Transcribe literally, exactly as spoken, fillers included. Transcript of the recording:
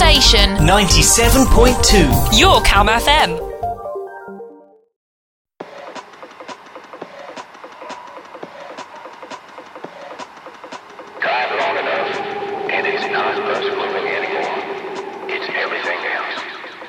station. ninety-seven point two. Your Calm F M. Drive long enough, and it's not much